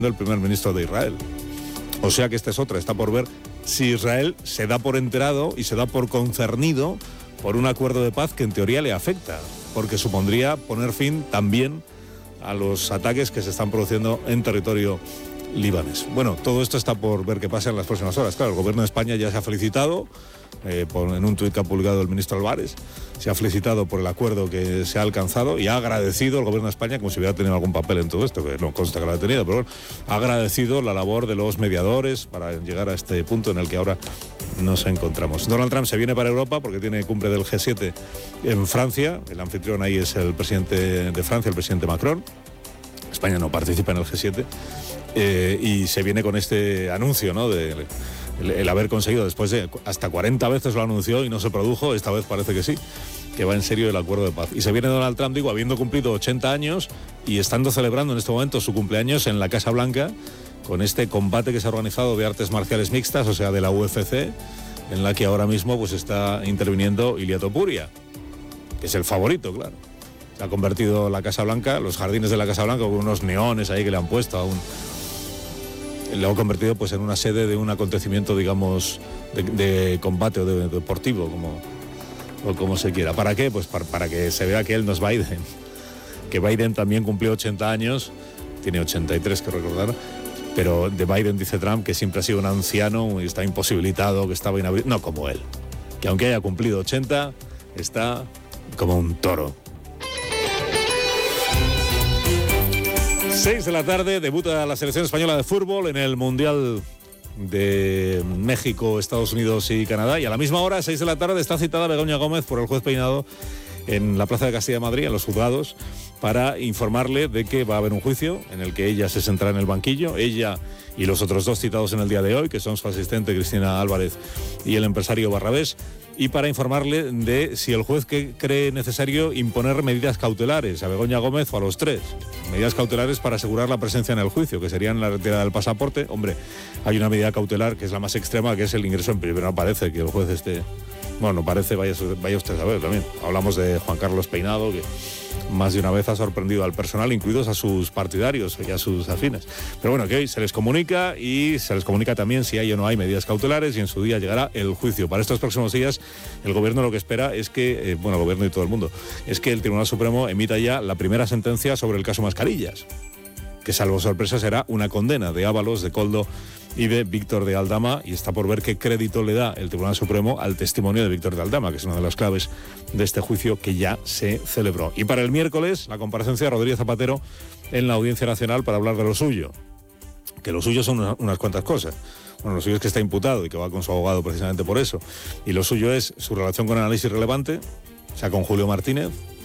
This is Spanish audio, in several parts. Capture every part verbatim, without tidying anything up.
el primer ministro de Israel. O sea que esta es otra, está por ver si Israel se da por enterado y se da por concernido por un acuerdo de paz que en teoría le afecta, porque supondría poner fin también a los ataques que se están produciendo en territorio libanés. Bueno, todo esto está por ver qué pasa en las próximas horas. Claro, el gobierno de España ya se ha felicitado, eh, por, en un tuit que ha publicado el ministro Álvarez, se ha felicitado por el acuerdo que se ha alcanzado y ha agradecido al gobierno de España, como si hubiera tenido algún papel en todo esto, que no consta que lo ha tenido, pero bueno, ha agradecido la labor de los mediadores para llegar a este punto en el que ahora nos encontramos. Donald Trump se viene para Europa porque tiene cumbre del G siete en Francia, el anfitrión ahí es el presidente de Francia, el presidente Macron. España no participa en el G siete. Eh, y se viene con este anuncio, ¿no? De el, el haber conseguido, después de hasta cuarenta veces lo anunció y no se produjo, esta vez parece que sí, que va en serio el acuerdo de paz. Y se viene Donald Trump, digo, habiendo cumplido ochenta años y estando celebrando en este momento su cumpleaños en la Casa Blanca, con este combate que se ha organizado de artes marciales mixtas, o sea, de la U F C, en la que ahora mismo pues está interviniendo Ilia Topuria, que es el favorito, claro. Se ha convertido la Casa Blanca, los jardines de la Casa Blanca, con unos neones ahí que le han puesto a un... lo ha convertido pues en una sede de un acontecimiento, digamos, de, de combate o de, de deportivo, como, o como se quiera. ¿Para qué? Pues para, para que se vea que él no es Biden, que Biden también cumplió ochenta años, tiene ochenta y tres que recordar, pero de Biden dice Trump que siempre ha sido un anciano y está imposibilitado, que estaba inhabilitado, no como él, que aunque haya cumplido ochenta, está como un toro. seis de la tarde, debuta la selección española de fútbol en el Mundial de México, Estados Unidos y Canadá. Y a la misma hora, seis de la tarde, está citada Begoña Gómez por el juez Peinado en la Plaza de Castilla de Madrid, en los juzgados, para informarle de que va a haber un juicio en el que ella se sentará en el banquillo, ella y los otros dos citados en el día de hoy, que son su asistente Cristina Álvarez y el empresario Barrabés, y para informarle de si el juez que cree necesario imponer medidas cautelares a Begoña Gómez o a los tres. Medidas cautelares para asegurar la presencia en el juicio, que serían la retirada del pasaporte. Hombre, hay una medida cautelar que es la más extrema, que es el ingreso en prisión, pero no parece que el juez esté... Bueno, parece, vaya, vaya usted a ver también. Hablamos de Juan Carlos Peinado, que más de una vez ha sorprendido al personal, incluidos a sus partidarios y a sus afines. Pero bueno, que hoy se les comunica y se les comunica también si hay o no hay medidas cautelares y en su día llegará el juicio. Para estos próximos días, el gobierno lo que espera es que, eh, bueno, el gobierno y todo el mundo, es que el Tribunal Supremo emita ya la primera sentencia sobre el caso Mascarillas, que salvo sorpresa será una condena de Ábalos, de Koldo y de Víctor de Aldama, y está por ver qué crédito le da el Tribunal Supremo al testimonio de Víctor de Aldama, que es una de las claves de este juicio que ya se celebró. Y para el miércoles, la comparecencia de Rodríguez Zapatero en la Audiencia Nacional para hablar de lo suyo, que lo suyo son una, unas cuantas cosas. Bueno, lo suyo es que está imputado y que va con su abogado precisamente por eso, y lo suyo es su relación con Análisis Relevante, o sea, con Julio Martínez.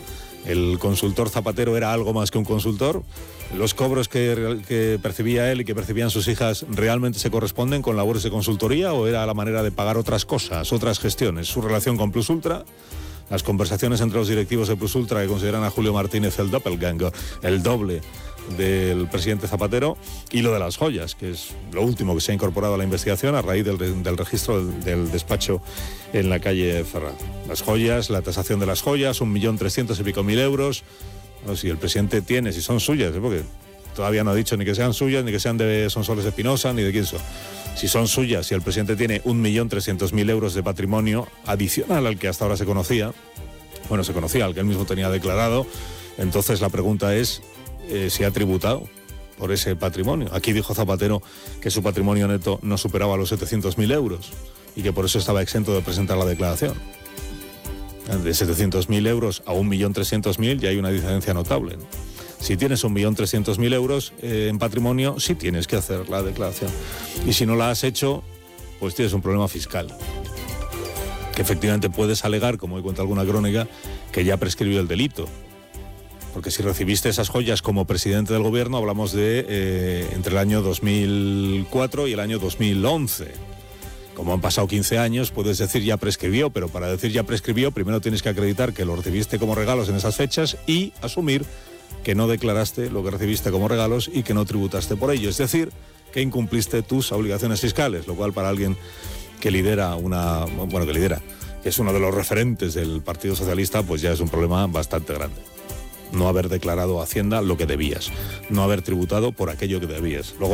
El consultor Zapatero era algo más que un consultor. Los cobros que, que percibía él y que percibían sus hijas realmente se corresponden con labores de consultoría, o era la manera de pagar otras cosas, otras gestiones. Su relación con Plus Ultra, las conversaciones entre los directivos de Plus Ultra que consideran a Julio Martínez el doppelganger, el doble del presidente Zapatero, y lo de las joyas, que es lo último que se ha incorporado a la investigación a raíz del, del registro del, del despacho en la calle Ferraz. Las joyas, la tasación de las joyas, un millón trescientos y pico mil euros. No, si el presidente tiene, si son suyas, ¿eh? Porque todavía no ha dicho ni que sean suyas, ni que sean de Sonsoles Espinosa, ni de quién son. Si son suyas, si el presidente tiene un millón trescientos mil euros de patrimonio adicional al que hasta ahora se conocía, bueno, se conocía, al que él mismo tenía declarado, entonces la pregunta es eh, si ha tributado por ese patrimonio. Aquí dijo Zapatero que su patrimonio neto no superaba los setecientos mil euros y que por eso estaba exento de presentar la declaración. De setecientos mil euros a un millón trescientos mil ya hay una diferencia notable. Si tienes un millón trescientos mil euros eh, en patrimonio, sí tienes que hacer la declaración. Y si no la has hecho, pues tienes un problema fiscal. Que efectivamente puedes alegar, como hoy cuenta alguna crónica, que ya prescribió el delito. Porque si recibiste esas joyas como presidente del gobierno, hablamos de eh, entre el año dos mil cuatro y el año dos mil once. Como han pasado quince años, puedes decir ya prescribió, pero para decir ya prescribió, primero tienes que acreditar que lo recibiste como regalos en esas fechas y asumir que no declaraste lo que recibiste como regalos y que no tributaste por ello. Es decir, que incumpliste tus obligaciones fiscales, lo cual para alguien que lidera una... bueno, que lidera, que es uno de los referentes del Partido Socialista, pues ya es un problema bastante grande. No haber declarado a Hacienda lo que debías, no haber tributado por aquello que debías. Luego